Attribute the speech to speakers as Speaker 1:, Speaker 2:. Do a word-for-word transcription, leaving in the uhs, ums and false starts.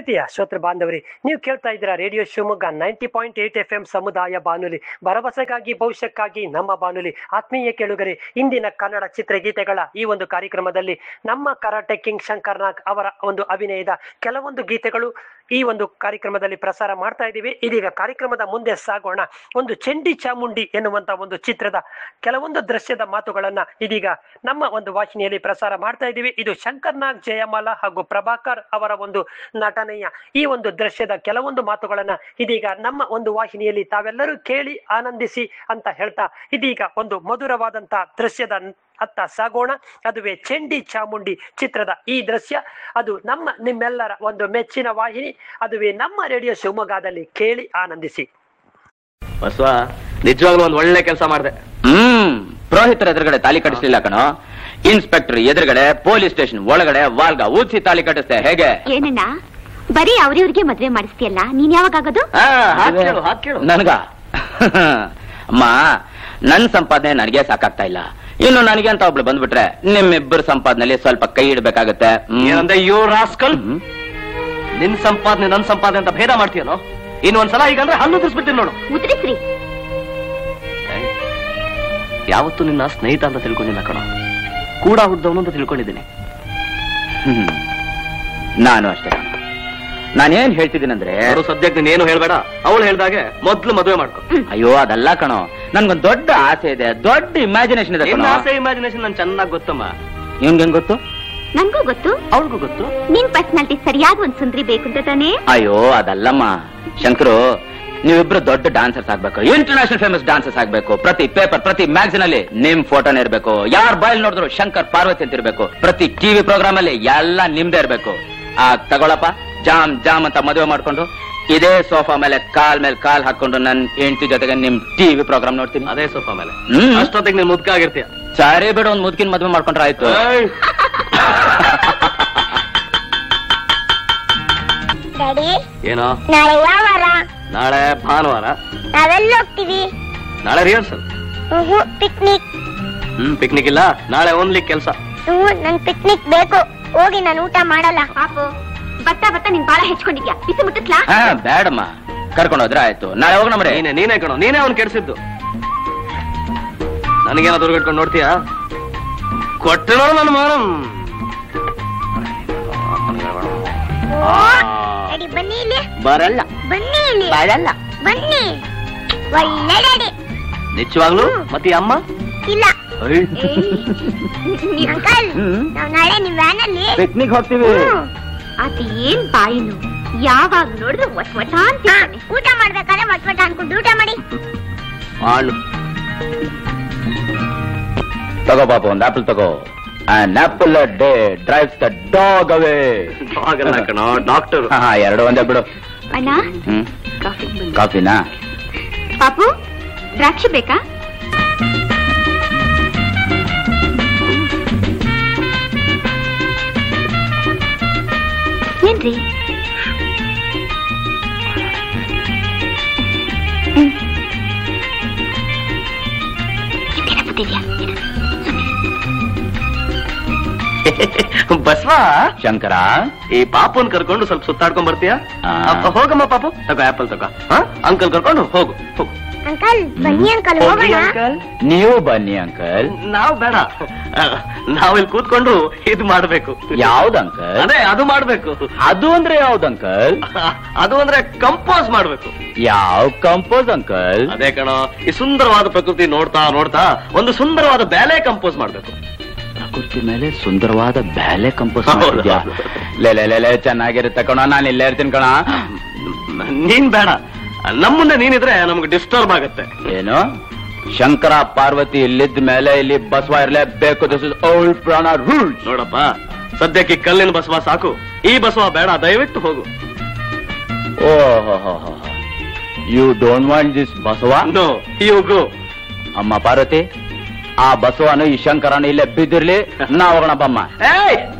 Speaker 1: ಪ್ರೀತಿಯ ಶ್ರೋತೃ ಬಾಂಧವರಿ, ನೀವು ಕೇಳ್ತಾ ಇದ್ದೀರಾ radio Shivamogga ninety point eight F M ಸಮುದಾಯ ಬಾನುಲಿ, ಭರವಸೆಗಾಗಿ ಭವಿಷ್ಯಕ್ಕಾಗಿ ನಮ್ಮ ಬಾನುಲಿ. ಆತ್ಮೀಯ ಕೇಳುಗರೆ, ಇಂದಿನ ಕನ್ನಡ ಚಿತ್ರಗೀತೆಗಳ ಈ ಒಂದು ಕಾರ್ಯಕ್ರಮದಲ್ಲಿ ನಮ್ಮ ಕರಾಟೆ ಕಿಂಗ್ ಶಂಕರ್ ನಾಗ್ ಅವರ ಒಂದು ಅಭಿನಯದ ಕೆಲವೊಂದು ಗೀತೆಗಳು ಈ ಒಂದು ಕಾರ್ಯಕ್ರಮದಲ್ಲಿ ಪ್ರಸಾರ ಮಾಡ್ತಾ ಇದ್ದೀವಿ. ಇದೀಗ ಕಾರ್ಯಕ್ರಮದ ಮುಂದೆ ಸಾಗೋಣ. ಒಂದು ಚಂಡಿ ಚಾಮುಂಡಿ ಎನ್ನುವಂತ ಒಂದು ಚಿತ್ರದ ಕೆಲವೊಂದು ದೃಶ್ಯದ ಮಾತುಗಳನ್ನ ಇದೀಗ ನಮ್ಮ ಒಂದು ವಾಹಿನಿಯಲ್ಲಿ ಪ್ರಸಾರ ಮಾಡ್ತಾ ಇದ್ದೀವಿ. ಇದು ಶಂಕರ್ ನಾಗ್, ಜಯಮಾಲಾ ಹಾಗೂ ಪ್ರಭಾಕರ್ ಅವರ ಒಂದು ನಟನೆಯ ಈ ಒಂದು ದೃಶ್ಯದ ಕೆಲವೊಂದು ಮಾತುಗಳನ್ನ ಇದೀಗ ನಮ್ಮ ಒಂದು ವಾಹಿನಿಯಲ್ಲಿ ತಾವೆಲ್ಲರೂ ಕೇಳಿ ಆನಂದಿಸಿ ಅಂತ ಹೇಳ್ತಾ ಇದೀಗ ಒಂದು ಮಧುರವಾದಂತ ದೃಶ್ಯದ ಅತ್ತ ಸಾಗೋಣ. ಅದುವೇ ಚಂಡಿ ಚಾಮುಂಡಿ ಚಿತ್ರದ ಈ ದೃಶ್ಯ. ಅದು ನಮ್ಮ ನಿಮ್ಮೆಲ್ಲರ ಒಂದು ಮೆಚ್ಚಿನ ವಾಹಿನಿ, ಅದುವೇ ನಮ್ಮ ರೇಡಿಯೋ ಶಿವಮೊಗ್ಗದಲ್ಲಿ ಕೇಳಿ ಆನಂದಿಸಿ.
Speaker 2: ಬಸವ, ನಿಜವಾಗ್ಲೂ ಒಂದ್ ಒಳ್ಳೆ ಕೆಲಸ ಮಾಡಿದೆ.
Speaker 3: ಹ್ಮ್ ಪುರೋಹಿತರ ಎದುರುಗಡೆ ತಾಲಿ ಕಟ್ಟಿಸ್ಲಿಲ್ಲ ಕಣೋ, ಇನ್ಸ್ಪೆಕ್ಟರ್ ಎದುರುಗಡೆ ಪೊಲೀಸ್ ಸ್ಟೇಷನ್ ಒಳಗಡೆ ವಾಲ್ಗ ಊದ್ಸಿ ತಾಲಿ ಕಟ್ಟಿಸ್ತೆ. ಹೇಗೆ
Speaker 4: ಏನಣ್ಣ, ಬರೀ ಅವ್ರಿವ್ರಿಗೆ ಮದ್ವೆ ಮಾಡಿಸ್ತೀಯಲ್ಲ, ನೀನ್ ಯಾವಾಗದು?
Speaker 3: ನನ್ಗ ಅಮ್ಮ, ನನ್ ಸಂಪಾದನೆ ನನಗೆ ಸಾಕಾಗ್ತಾ ಇಲ್ಲ. ಇನ್ನು ನನಗೆ ಅಂತ ಒಬ್ಳು ಬಂದ್ಬಿಟ್ರೆ ನಿಮ್ಮಿಬ್ಬರ ಸಂಪಾದನೆಯಲ್ಲಿ ಸ್ವಲ್ಪ ಕೈ ಇಡ್ಬೇಕಾಗತ್ತೆ.
Speaker 2: ಏನಂದ್ರೆ ಯೋ ರಾಸ್ಕಲ್, ನಿನ್ ಸಂಪಾದನೆ ನನ್ ಸಂಪಾದನೆ ಅಂತ ಭೇದ ಮಾಡ್ತೀಯನೋ? ಇನ್ನೊಂದ್ಸಲ ಈಗಂದ್ರೆ ಹಲ್ಲು ಉದುರಿಸ್ಬಿಡ್ತೀನಿ ನೋಡು.
Speaker 4: ಉದುರಿಸ್ರಿ.
Speaker 2: ಯಾವತ್ತು ನಿನ್ನ ಸ್ನೇಹಿತ ಅಂತ ತಿಳ್ಕೊಂಡಿಲ್ಲ ಕಣ, ಕೂಡ ಹುಡ್ದವನು ಅಂತ ತಿಳ್ಕೊಂಡಿದ್ದೀನಿ.
Speaker 3: ಹ್ಮ್ ನಾನು ಅಷ್ಟೇ. ನಾನೇನ್ ಹೇಳ್ತಿದ್ದೀನಂದ್ರೆ,
Speaker 2: ಸದ್ಯಕ್ಕೆ ನೀನೇನು ಹೇಳ್ಬೇಡ, ಅವಳು ಹೇಳ್ದಾಗೆ ಮೊದ್ಲು ಮದುವೆ ಮಾಡ್ಕೊ.
Speaker 3: ಅಯ್ಯೋ ಅದಲ್ಲ ಕಣೋ, ನನ್ಗೊಂದ್ ದೊಡ್ಡ ಆಸೆ ಇದೆ, ದೊಡ್ಡ ಇಮ್ಯಾಜಿನೇಷನ್ ಇದೆ.
Speaker 2: ಆಸೆ ಇಮ್ಯಾಜಿನೇಷನ್ ನನ್ ಚೆನ್ನಾಗ್ ಗೊತ್ತಮ್ಮ.
Speaker 3: ನಿಮ್ಗೆ ಹೆಂಗ್ ಗೊತ್ತು?
Speaker 4: ನನ್ಗೂ ಗೊತ್ತು,
Speaker 2: ಅವಳಿಗೂ ಗೊತ್ತು.
Speaker 4: ನಿನ್ ಪರ್ಸನಾಲಿಟಿ ಸರಿಯಾದ ಒಂದ್ ಸುಂದ್ರಿ ಬೇಕು ಅಂತ ತಾನೇ?
Speaker 3: ಅಯ್ಯೋ ಅದಲ್ಲಮ್ಮ ಶಂಕರು, ನೀವಿಬ್ರು ದೊಡ್ಡ ಡಾನ್ಸರ್ಸ್ ಆಗ್ಬೇಕು, ಇಂಟರ್ನ್ಯಾಷನಲ್ ಫೇಮಸ್ ಡಾನ್ಸರ್ಸ್ ಆಗ್ಬೇಕು. ಪ್ರತಿ ಪೇಪರ್, ಪ್ರತಿ ಮ್ಯಾಗಝಿನ್ ಅಲ್ಲಿ ನಿಮ್ ಫೋಟೋನೇ ಇರ್ಬೇಕು. ಯಾರ್ ಬಾಯಲ್ಲಿ ನೋಡಿದ್ರು ಶಂಕರ್ ಪಾರ್ವತಿ ಅಂತ ಇರ್ಬೇಕು. ಪ್ರತಿ ಟಿವಿ ಪ್ರೋಗ್ರಾಮ್ ಅಲ್ಲಿ ಎಲ್ಲ ನಿಮ್ದೇ ಇರ್ಬೇಕು. ಆ ತಗೊಳಪ್ಪ, ಜಾಮ್ ಜಾಮ್ ಅಂತ ಮದುವೆ ಮಾಡ್ಕೊಂಡು ಇದೇ ಸೋಫಾ ಮೇಲೆ ಕಾಲ್ ಮೇಲೆ ಕಾಲ್ ಹಾಕೊಂಡು ನನ್ ಹೆಂಡತಿ ಜೊತೆಗೆ ನಿಮ್ ಟಿವಿ ಪ್ರೋಗ್ರಾಮ್ ನೋಡ್ತೀನಿ.
Speaker 2: ಅದೇ ಸೋಫಾ ಮೇಲೆ.
Speaker 3: ಹ್ಮ್
Speaker 2: ಅಷ್ಟೊತ್ತಿಗೆ ನೀನ್ ಮುದ್ಕ ಆಗಿರ್ತೀಯ.
Speaker 3: ಸರಿ ಬಿಡು, ಒಂದ್ ಮುದ್ಕಿನ ಮದುವೆ ಮಾಡ್ಕೊಂಡ್ರೆ ಆಯ್ತು.
Speaker 2: ಏನೋ?
Speaker 5: ನಾಳೆ ಯಾವ ವಾರ?
Speaker 2: ನಾಳೆ ಭಾನುವಾರ.
Speaker 5: ನಾವೆಲ್ಲ ಹೋಗ್ತೀವಿ?
Speaker 2: ನಾಳೆ ರಿಹರ್ಸಲ್.
Speaker 5: ಪಿಕ್ನಿಕ್.
Speaker 2: ಹ್ಮ್ ಪಿಕ್ನಿಕ್ ಇಲ್ಲ, ನಾಳೆ ಓನ್ಲಿ ಕೆಲ್ಸ.
Speaker 5: ಹ್ಮ್ ನನ್ ಪಿಕ್ನಿಕ್ ಬೇಕು, ಹೋಗಿ ನಾನು ಊಟ ಮಾಡಲ್ಲ.
Speaker 4: ಪಾಪು, ಬತ್ತಾ ಬತ್ತಾ ನಿನ್ ಬಾಳ ಹೆಚ್ಕೊಂಡಿದ್ಯಾ, ಬಿಸಿ ಮುಟ್ಟಿಸ್ಲಾ?
Speaker 3: ಹಾ ಬೇಡಮ್ಮ, ಕರ್ಕೊಂಡು ಹೋದ್ರೆ ಆಯ್ತು. ನಾಳೆ ಹೋಗೋಣ ಮರೆ.
Speaker 2: ನೀನೆ ನೀನೇ ಕಣೋ, ನೀನೇ ಅವ್ನು ಕೆಡ್ಸಿದ್ದು. ನನಗೇನೋ ದುರ್ಗಿಟ್ಕೊಂಡು ನೋಡ್ತೀಯಾ? ಕೊಟ್ಟನೋ ನನ್ನ ಮಾನ.
Speaker 5: ಬನ್ನಿ ಇಲ್ಲಿ.
Speaker 3: ಬರಲ್ಲ.
Speaker 5: ಬನ್ನಿ ಇಲ್ಲಿ.
Speaker 3: ಬರಲ್ಲ.
Speaker 5: ಬನ್ನಿ. ಒಳ್ಳೆ ಡ್ಯಾಡಿ.
Speaker 2: ನಿಜವಾಗ್ಲು? ಮತ್ತೆ ಅಮ್ಮ
Speaker 5: ಇಲ್ಲ. ಅಂಕಲ್, ನಾವ್ ನಾಳೆ ನಿಮ್ ವ್ಯಾನ್ ಅಲ್ಲಿ
Speaker 3: ಪಿಕ್ನಿಕ್ ಹೋಗ್ತೀವಿ.
Speaker 4: ಅದ್ ಏನ್ ಬಾಯಿನು, ಯಾವಾಗ ನೋಡಿದ್ರು ವಟ್ ವಟ ಅಂತ.
Speaker 5: ಊಟ ಮಾಡ್ಬೇಕಾದ್ರೆ ವಟ್ ವಟ ಅನ್ಕೊಂಡು ಊಟ ಮಾಡಿ.
Speaker 3: ತಗೋ ಪಾಪ, ಒಂದ್ ಆಪಲ್ ತಗೋ. An apple a day drives the dog away.
Speaker 2: Dog ಅಲ್ಲ ಕಣೋ, ಡಾಕ್ಟರ್.
Speaker 3: ಹಾ ಎರಡು ಒಂದೇ ಬಿಡು.
Speaker 4: ಅಣ್ಣ,
Speaker 3: ಹ್ಮ್
Speaker 4: ಕಾಫಿ.
Speaker 3: ಕಾಫಿನಾ?
Speaker 4: ಪಾಪು, ದ್ರಾಕ್ಷಿ ಬೇಕಾ? ಏನ್ರಿ?
Speaker 2: ಬಸ್ವ,
Speaker 3: ಶಂಕರ,
Speaker 2: ಈ ಪಾಪುನ್ ಕರ್ಕೊಂಡು ಸ್ವಲ್ಪ ಸುತ್ತಾಡ್ಕೊಂಡ್ ಬರ್ತೀಯಾ? ಹೋಗಮ್ಮ ಪಾಪು, ತಗೋ ಆಪಲ್ ತಗೋ. ಅಂಕಲ್ ಕರ್ಕೊಂಡು ಹೋಗು ಹೋಗು.
Speaker 5: ಅಂಕಲ್ ಬನ್ನಿ ಅಂಕಲ್, ಹೋಗೋಣ.
Speaker 3: ನೀವು ಬನ್ನಿ ಅಂಕಲ್.
Speaker 2: ನಾವ್ ಬೇಡ, ನಾವಿಲ್ಲಿ ಕೂತ್ಕೊಂಡು ಇದು ಮಾಡ್ಬೇಕು.
Speaker 3: ಯಾವ್ದು ಅಂಕಲ್?
Speaker 2: ಅದೇ ಅದು ಮಾಡ್ಬೇಕು.
Speaker 3: ಅದು ಅಂದ್ರೆ ಯಾವ್ದು ಅಂಕಲ್?
Speaker 2: ಅದು ಅಂದ್ರೆ ಕಂಪೋಸ್ ಮಾಡ್ಬೇಕು.
Speaker 3: ಯಾವ ಕಂಪೋಸ್ ಅಂಕಲ್?
Speaker 2: ಅದೇ ಕಣೋ, ಈ ಸುಂದರವಾದ ಪ್ರಕೃತಿ ನೋಡ್ತಾ ನೋಡ್ತಾ ಒಂದು ಸುಂದರವಾದ ಬ್ಯಾಲೆ ಕಂಪೋಸ್ ಮಾಡ್ಬೇಕು.
Speaker 3: ಪ್ರಕೃತಿ ಮೇಲೆ ಸುಂದರವಾದ ಬ್ಯಾಲೆ ಕಂಪೋಸ್ ಮಾಡಿದ್ಯಾ? ಲೇ ಲೇ ಲೇ ಚೆನ್ನಾಗಿರುತ್ತೆ ಕಣ, ನಾನು ಇಲ್ಲೇ ಇರ್ತೀನಿ ಕಣ.
Speaker 2: ನೀನ್ ಬೇಡ, ನಮ್ಮುಂದೆ ನೀನಿದ್ರೆ ನಮ್ಗೆ ಡಿಸ್ಟರ್ಬ್ ಆಗುತ್ತೆ.
Speaker 3: ಏನು? ಶಂಕರ ಪಾರ್ವತಿ ಇಲ್ಲಿದ್ದ ಮೇಲೆ ಇಲ್ಲಿ ಬಸವ ಇರ್ಲೇಬೇಕು. ದಿಸ್ ಇಸ್ ಓಲ್ಡ್ ಪ್ರಾಣ ರೂಲ್.
Speaker 2: ನೋಡಪ್ಪ, ಸದ್ಯಕ್ಕೆ ಕಲ್ಲಿನ ಬಸವ ಸಾಕು, ಈ ಬಸವ ಬೇಡ, ದಯವಿಟ್ಟು ಹೋಗು.
Speaker 3: ಓಹೋ, you don't want this Basava?
Speaker 2: No, you go.
Speaker 3: ಅಮ್ಮ ಪಾರ್ವತಿ, ಆ ಬಸವನು ಈ ಶಂಕರನು ಇಲ್ಲೇ ಬಿದ್ದಿರ್ಲಿ, ನಾ ಹೋಗೋಣ ಬಮ್ಮ.
Speaker 2: ಏಯ್